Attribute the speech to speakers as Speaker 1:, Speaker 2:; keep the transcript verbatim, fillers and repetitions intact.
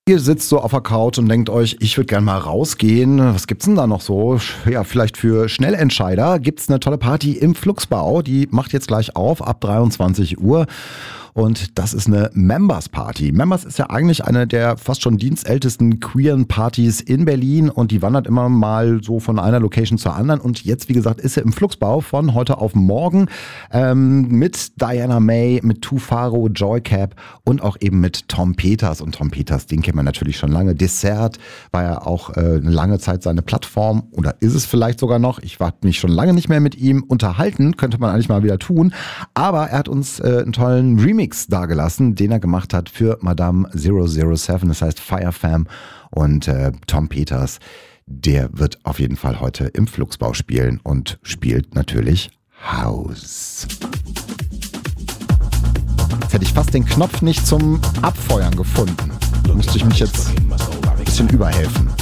Speaker 1: Ihr sitzt so auf der Couch und denkt euch, ich würde gerne mal rausgehen. Was gibt's denn da noch so? Ja, vielleicht für Schnellentscheider gibt's eine tolle Party im Fluxbau. Die macht jetzt gleich auf ab dreiundzwanzig Uhr. Und das ist eine Members Party. Members ist ja eigentlich eine der fast schon dienstältesten queeren Partys in Berlin und die wandert immer mal so von einer Location zur anderen. Und jetzt, wie gesagt, ist sie im Fluxbau von heute auf morgen ähm, mit Diana May, mit Tufaro, Joycap und auch eben mit Tom Peters. Und Tom Peters, den kennt man natürlich schon lange. Dessert war ja auch äh, eine lange Zeit seine Plattform oder ist es vielleicht sogar noch. Ich habe mich schon lange nicht mehr mit ihm unterhalten, könnte man eigentlich mal wieder tun. Aber er hat uns äh, einen tollen Remix dagelassen, den er gemacht hat für Madame null null sieben, das heißt Fire Fam und äh, Tom Peters, der wird auf jeden Fall heute im Fluxbau spielen und spielt natürlich House. Jetzt hätte ich fast den Knopf nicht zum Abfeuern gefunden. Da müsste ich mich jetzt ein bisschen überhelfen.